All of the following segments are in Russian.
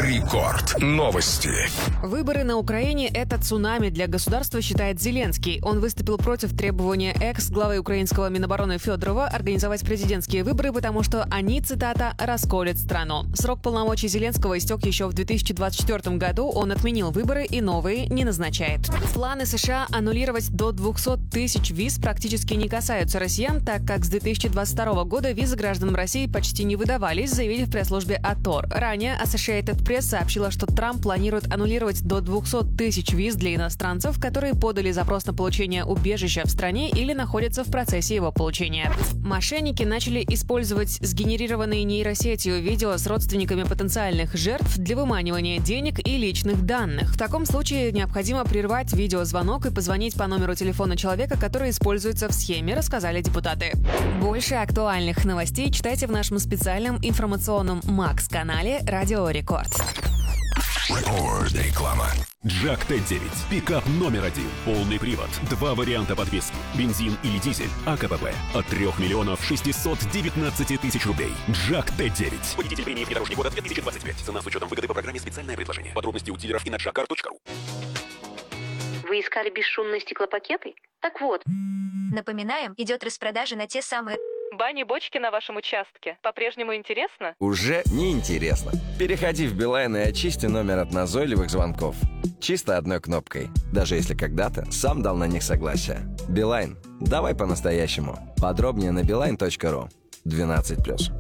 Рекорд. Новости. Выборы на Украине – это цунами для государства, считает Зеленский. Он выступил против требования экс-главы украинского Минобороны Федорова организовать президентские выборы, потому что они, цитата, «расколят страну». Срок полномочий Зеленского истек еще в 2024 году. Он отменил выборы и новые не назначает. Планы США аннулировать до 200 тысяч виз практически не касаются россиян, так как с 2022 года визы гражданам России почти не выдавались, заявили в пресс-службе АТОР. Ранее Associated Press сообщила, что Трамп планирует аннулировать до 200 тысяч виз для иностранцев, которые подали запрос на получение убежища в стране или находятся в процессе его получения. Мошенники начали использовать сгенерированные нейросетью видео с родственниками потенциальных жертв для выманивания денег и личных данных. В таком случае необходимо прервать видеозвонок и позвонить по номеру телефона человека, который используется в схеме, рассказали депутаты. Больше актуальных новостей читайте в нашем специальном информационном Макс-канале «Радио Рекорд». Реклама. Джак Т9. Пикап номер один. Полный привод. 2 варианта подвески. Бензин или дизель. АКПП. От 3 миллионов 619 тысяч рублей. Джак Т9. Победитель премии «Внедорожник года» 2025. Цена с учетом выгоды по программе «Специальное предложение». Подробности у дилеров и на jackcar.ru. Вы искали бесшумные стеклопакеты? Так вот. Напоминаем, идет распродажа на те самые... Бани-бочки на вашем участке. По-прежнему интересно? Уже не интересно. Переходи в Билайн и очисти номер от назойливых звонков. Чисто одной кнопкой. Даже если когда-то сам дал на них согласие. Билайн. Давай по-настоящему. Подробнее на beeline.ru. 12+.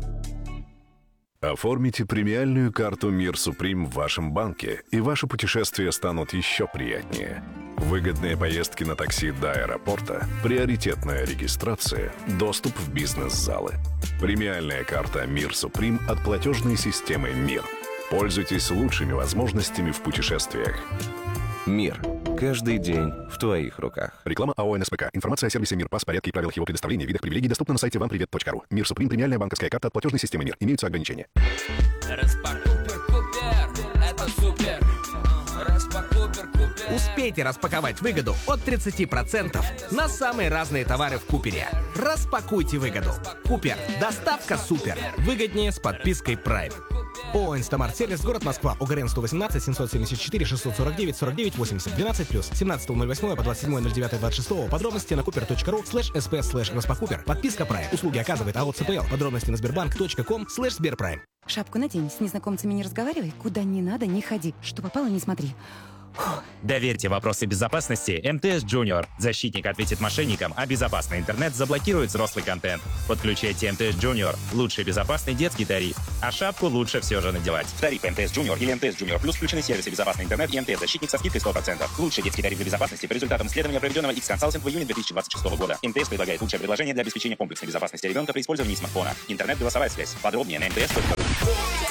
Оформите премиальную карту «Мир Суприм» в вашем банке, и ваши путешествия станут еще приятнее. Выгодные поездки на такси до аэропорта, приоритетная регистрация, доступ в бизнес-залы. Премиальная карта «Мир Суприм» от платежной системы «Мир». Пользуйтесь лучшими возможностями в путешествиях. Мир. Каждый день в твоих руках. Реклама АО «НСПК». Информация о сервисе «Мир», порядке и правилах его предоставления, видах привилегий доступна на сайте вампривет.ру. «Мир Суприм» — премиальная банковская карта от платежной системы «Мир». Имеются ограничения. Успейте распаковать выгоду от 30% на самые разные товары в Купере. Распакуйте выгоду. Купер. Доставка супер. Выгоднее с подпиской Prime. ООО «Инстамарт Сервис», город Москва, ОГРН 118 774 649 49 80 12+, 17.08 по 27.09.26. Подробности на cooper.ru/sp/распакупер. Подписка Prime. Услуги оказывает АО ЦПЛ. Подробности на sberbank.com/sberprime. Шапку надень, с незнакомцами не разговаривай, куда не надо не ходи, что попало не смотри. Доверьте вопросы безопасности МТС Junior. Защитник ответит мошенникам, а безопасный интернет заблокирует взрослый контент. Подключайте МТС Junior. Лучший безопасный детский тариф. А шапку лучше все же надевать. В тариф МТС Junior или МТС Junior Plus включены сервисы «Безопасный интернет» и МТС-защитник со скидкой 100%. Лучший детский тариф для безопасности по результатам исследования, проведенного X-Consulting в июне 2026 года. МТС предлагает лучшее предложение для обеспечения комплексной безопасности ребенка при использовании смартфона. Интернет-голосовая связь. Подробнее на mts.ru.